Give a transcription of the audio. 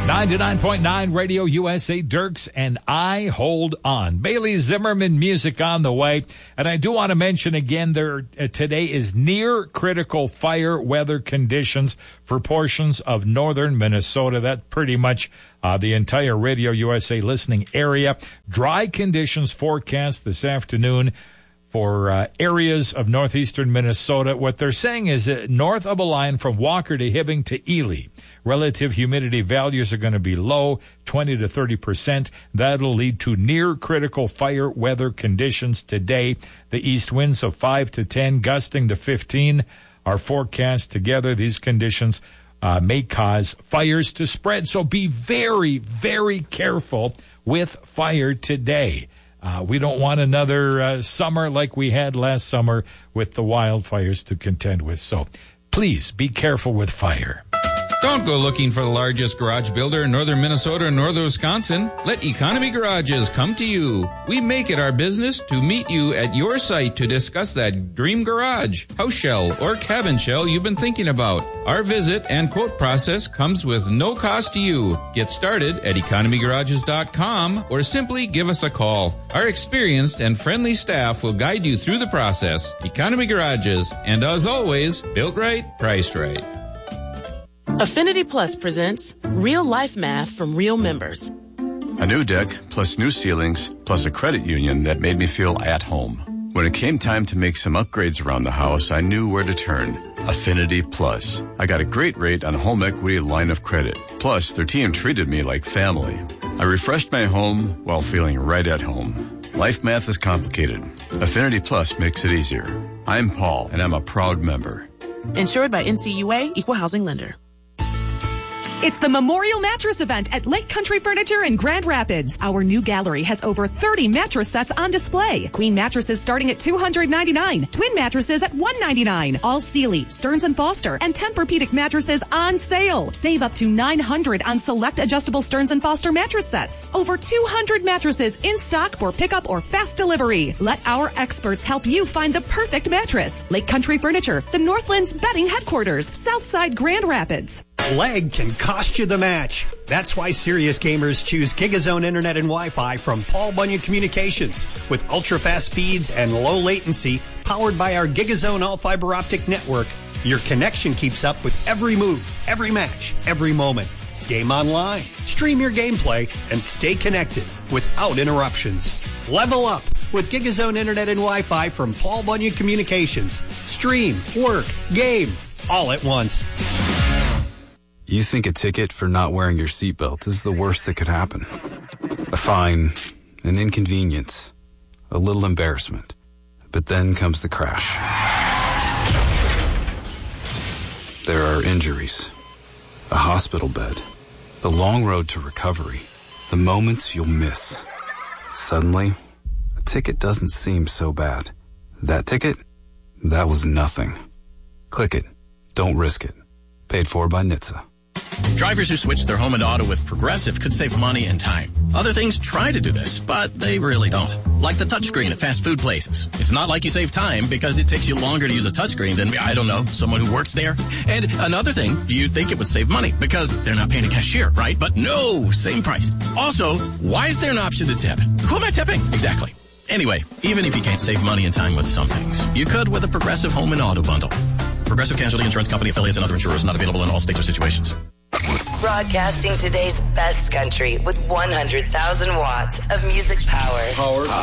99.9 Radio USA, Dirks and I Hold On. Bailey Zimmerman music on the way. And I do want to mention again, today is near critical fire weather conditions for portions of northern Minnesota. That's pretty much the entire Radio USA listening area. Dry conditions forecast this afternoon for areas of northeastern Minnesota. What they're saying is that north of a line from Walker to Hibbing to Ely, relative humidity values are going to be low, 20 to 30%. That'll lead to near critical fire weather conditions today. The east winds of 5 to 10, gusting to 15 are forecast together. These conditions may cause fires to spread. So be very, very careful with fire today. We don't want another summer like we had last summer with the wildfires to contend with. So please be careful with fire. Don't go looking for the largest garage builder in northern Minnesota or northern Wisconsin. Let Economy Garages come to you. We make it our business to meet you at your site to discuss that dream garage, house shell, or cabin shell you've been thinking about. Our visit and quote process comes with no cost to you. Get started at economygarages.com or simply give us a call. Our experienced and friendly staff will guide you through the process. Economy Garages, and as always, built right, priced right. Affinity Plus presents Real Life Math from Real Members. A new deck, plus new ceilings, plus a credit union that made me feel at home. When it came time to make some upgrades around the house, I knew where to turn. Affinity Plus. I got a great rate on a home equity line of credit. Plus, their team treated me like family. I refreshed my home while feeling right at home. Life math is complicated. Affinity Plus makes it easier. I'm Paul, and I'm a proud member. Insured by NCUA, Equal Housing Lender. It's the Memorial Mattress Event at Lake Country Furniture in Grand Rapids. Our new gallery has over 30 mattress sets on display. Queen mattresses starting at $299. Twin mattresses at $199. All Sealy, Stearns & Foster, and Tempur-Pedic mattresses on sale. Save up to $900 on select adjustable Stearns & Foster mattress sets. Over 200 mattresses in stock for pickup or fast delivery. Let our experts help you find the perfect mattress. Lake Country Furniture, the Northland's bedding headquarters, Southside Grand Rapids. Lag can cost you the match. That's why serious gamers choose GigaZone Internet and Wi-Fi from Paul Bunyan Communications. With ultra-fast speeds and low latency, powered by our GigaZone all-fiber optic network, your connection keeps up with every move, every match, every moment. Game online, stream your gameplay, and stay connected without interruptions. Level up with GigaZone Internet and Wi-Fi from Paul Bunyan Communications. Stream, work, game, all at once. You think a ticket for not wearing your seatbelt is the worst that could happen. A fine, an inconvenience, a little embarrassment. But then comes the crash. There are injuries, a hospital bed, the long road to recovery, the moments you'll miss. Suddenly, a ticket doesn't seem so bad. That ticket? That was nothing. Click it. Don't risk it. Paid for by NHTSA. Drivers who switch their home and auto with Progressive could save money and time. Other things try to do this, but they really don't. Like the touchscreen at fast food places. It's not like you save time because it takes you longer to use a touchscreen than, I don't know, someone who works there. And another thing, you'd think it would save money because they're not paying a cashier, right? But no, same price. Also, why is there an option to tip? Who am I tipping? Exactly. Anyway, even if you can't save money and time with some things, you could with a Progressive home and auto bundle. Progressive Casualty Insurance Company affiliates and other insurers not available in all states or situations. Broadcasting today's best country with 100,000 watts of music power.